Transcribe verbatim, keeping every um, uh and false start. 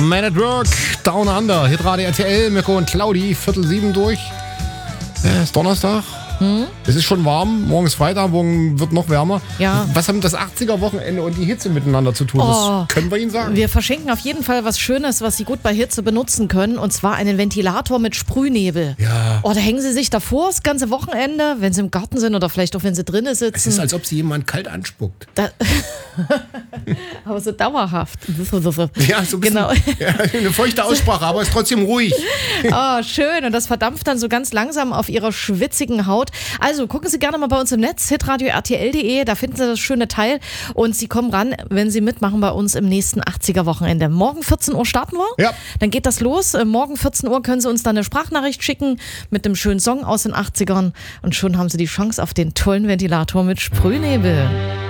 Man at Work, Down Under, Hitradio R T L, Mirko und Claudi, Viertel sieben durch. Es ist Donnerstag. Hm? Es ist schon warm, morgen ist Freitag, morgen wird noch wärmer. Ja. Was haben das achtziger-Wochenende und die Hitze miteinander zu tun? Oh, das können wir Ihnen sagen. Wir verschenken auf jeden Fall was Schönes, was Sie gut bei Hitze benutzen können, und zwar einen Ventilator mit Sprühnebel. Ja. Oh, da hängen Sie sich davor das ganze Wochenende, wenn Sie im Garten sind oder vielleicht auch wenn Sie drinnen sitzen. Es ist, als ob Sie jemand kalt anspuckt. Da aber so dauerhaft. Ja, so ein bisschen, genau. Ja, eine feuchte Aussprache, aber ist trotzdem ruhig. Oh, schön. Und das verdampft dann so ganz langsam auf Ihrer schwitzigen Haut. Also gucken Sie gerne mal bei uns im Netz, hitradio r t l punkt d e, da finden Sie das schöne Teil und Sie kommen ran, wenn Sie mitmachen bei uns im nächsten achtziger-Wochenende. Morgen vierzehn Uhr starten wir. Ja. Dann geht das los. Morgen vierzehn Uhr können Sie uns dann eine Sprachnachricht schicken mit einem schönen Song aus den achtzigern und schon haben Sie die Chance auf den tollen Ventilator mit Sprühnebel.